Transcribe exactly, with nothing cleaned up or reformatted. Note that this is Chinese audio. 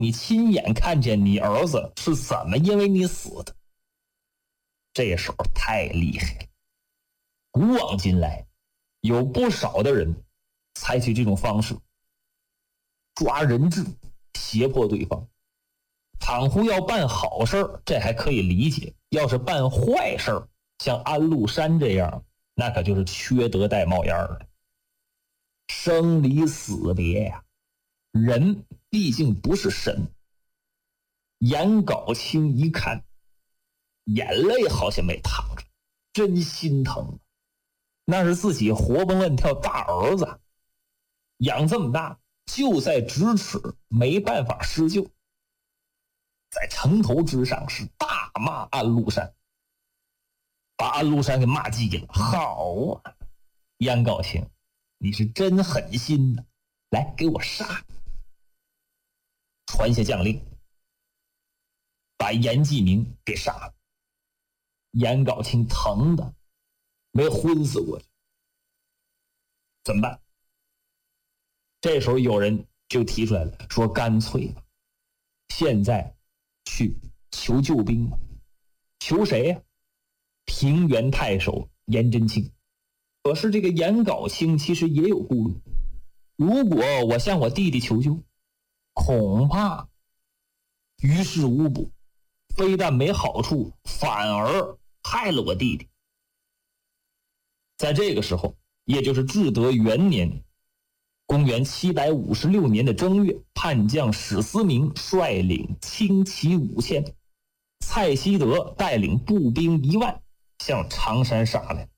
你亲眼看见你儿子是怎么因为你死的。这时候太厉害了，古往今来有不少的人采取这种方式抓人质，胁迫对方。倘乎要办好事这还可以理解，要是办坏事，像安禄山这样，那可就是缺德带冒烟了。生离死别呀、啊，人毕竟不是神。颜杲卿一看，眼泪好像没淌着，真心疼。那是自己活蹦乱跳大儿子，养这么大就在咫尺，没办法施救。在城头之上是大骂安禄山，把安禄山给骂急了。好啊，颜杲卿，你是真狠心呐！来，给我杀！传下将令，把颜季明给杀了。颜杲卿疼的没昏死过去，怎么办？这时候有人就提出来了，说干脆吧，现在去求救兵吧。求谁呀、啊？平原太守颜真卿。可是这个颜杲卿其实也有顾虑，如果我向我弟弟求救，恐怕于事无补，非但没好处，反而害了我弟弟。在这个时候，也就是至德元年，公元七百五十六年的正月，叛将史思明率领轻骑五千，蔡希德带领步兵一万向常山杀来。